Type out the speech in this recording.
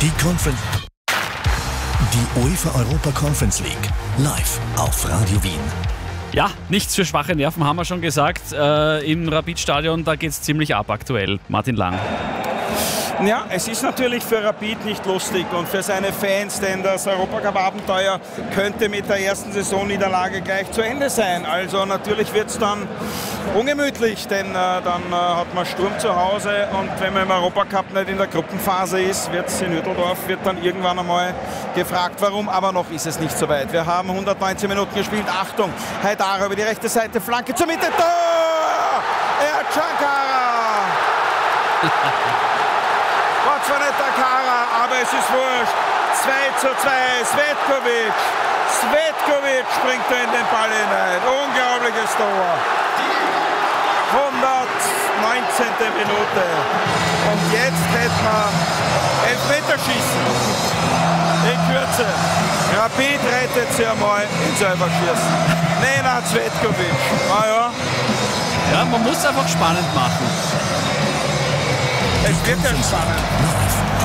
Die UEFA Europa Conference League live auf Radio Wien. Ja, nichts für schwache Nerven, haben wir schon gesagt. Im Rapid-Stadion, da geht es ziemlich ab aktuell. Martin Lang. Ja, es ist natürlich für Rapid nicht lustig und für seine Fans, denn das Europacup-Abenteuer könnte mit der ersten Saisonniederlage gleich zu Ende sein. Also natürlich wird es dann ungemütlich, denn dann hat man Sturm zu Hause und wenn man im Europacup nicht in der Gruppenphase ist, wird es in Hütteldorf, wird dann irgendwann einmal gefragt, warum, aber noch ist es nicht so weit. Wir haben 119 Minuten gespielt. Achtung, Haidara über die rechte Seite, Flanke zur Mitte, Tor! Ercankara! War zwar nicht der Kara, aber es ist wurscht. 2:2, Svetkovic springt da in den Ball hinein. Unglaubliches Tor. 119. Minute. Und jetzt hätten wir Elfmeterschießen. In Kürze. Rapid rettet sie einmal in selber Schießen. Nenad Svetkovic. Ja. Ja, man muss einfach spannend machen. Es wird ja spannend.